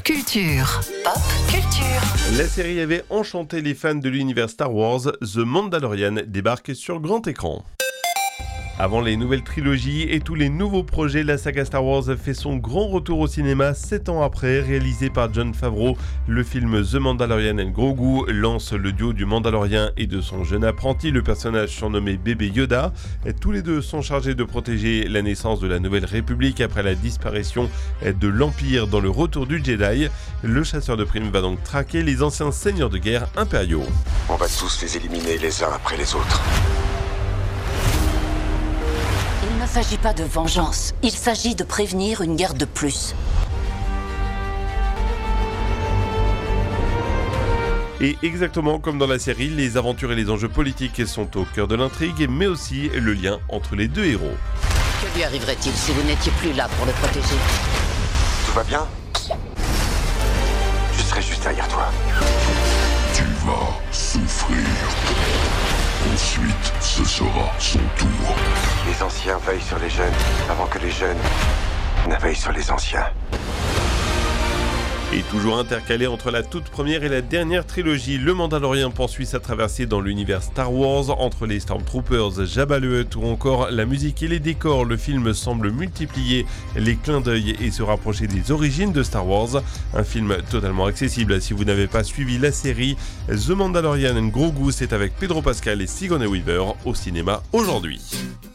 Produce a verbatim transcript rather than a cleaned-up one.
culture. Pop culture. La série avait enchanté les fans de l'univers Star Wars. The Mandalorian débarque sur grand écran. Avant les nouvelles trilogies et tous les nouveaux projets, la saga Star Wars fait son grand retour au cinéma sept ans après. Réalisé par Jon Favreau, le film The Mandalorian and Grogu lance le duo du Mandalorien et de son jeune apprenti, le personnage surnommé Bébé Yoda. Tous les deux sont chargés de protéger la naissance de la Nouvelle République après la disparition de l'Empire dans le retour du Jedi. Le chasseur de primes va donc traquer les anciens seigneurs de guerre impériaux. On va tous les éliminer les uns après les autres. Il ne s'agit pas de vengeance, il s'agit de prévenir une guerre de plus. Et exactement comme dans la série, les aventures et les enjeux politiques sont au cœur de l'intrigue, mais aussi le lien entre les deux héros. Que lui arriverait-il si vous n'étiez plus là pour le protéger ? Tout va bien ? Je serai juste derrière toi. Tu vas souffrir. Ensuite, ce sera son tour. Les anciens veillent sur les jeunes avant que les jeunes ne veillent sur les anciens. Et toujours intercalé entre la toute première et la dernière trilogie, le Mandalorien poursuit sa traversée dans l'univers Star Wars entre les Stormtroopers, Jabba le Hutt ou encore la musique et les décors. Le film semble multiplier les clins d'œil et se rapprocher des origines de Star Wars. Un film totalement accessible si vous n'avez pas suivi la série. The Mandalorian and Grogu, c'est avec Pedro Pascal et Sigourney Weaver au cinéma aujourd'hui.